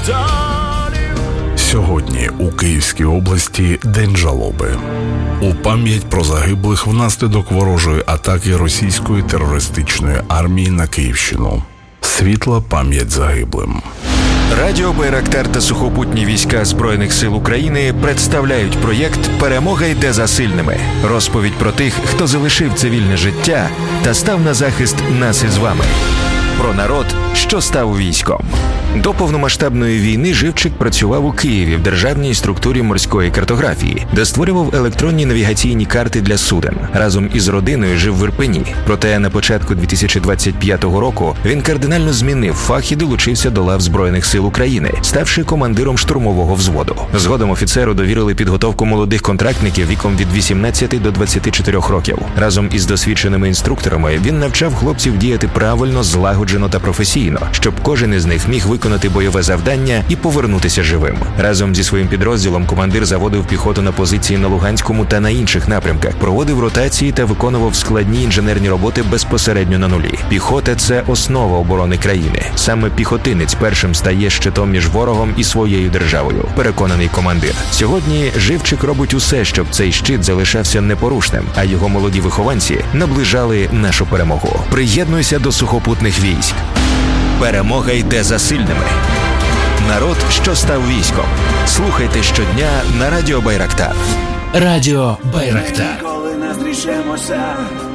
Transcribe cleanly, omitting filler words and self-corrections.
Сьогодні у Київській області День жалоби. У пам'ять про загиблих внаслідок ворожої атаки російської терористичної армії на Київщину. Світла пам'ять загиблим. Радіо «Байрактар» та сухопутні війська Збройних сил України представляють проєкт «Перемога йде за сильними». Розповідь про тих, хто залишив цивільне життя та став на захист нас із вами. Про народ, що став військом. До повномасштабної війни Живчик працював у Києві в державній структурі морської картографії, де створював електронні навігаційні карти для суден. Разом із родиною жив в Ірпені. Проте на початку 2025 року він кардинально змінив фах і долучився до лав Збройних сил України, ставши командиром штурмового взводу. Згодом офіцеру довірили підготовку молодих контрактників віком від 18 до 24 років. Разом із досвідченими інструкторами він навчав хлопців діяти правильно, злагоджено та професійно, щоб кожен із них міг виконати бойове завдання і повернутися живим. Разом зі своїм підрозділом командир заводив піхоту на позиції на Луганському та на інших напрямках, проводив ротації та виконував складні інженерні роботи безпосередньо на нулі. Піхота – це основа оборони країни. Саме піхотинець першим стає щитом між ворогом і своєю державою, переконаний командир. Сьогодні Живчик робить усе, щоб цей щит залишався непорушним, а його молоді вихованці наближали нашу перемогу. Приєднуйся до сухопутних військ. Перемога йде за сильними. Народ, що став військом. Слухайте щодня на Радіо «Байрактар». Радіо «Байрактар». Коли не зрішемося,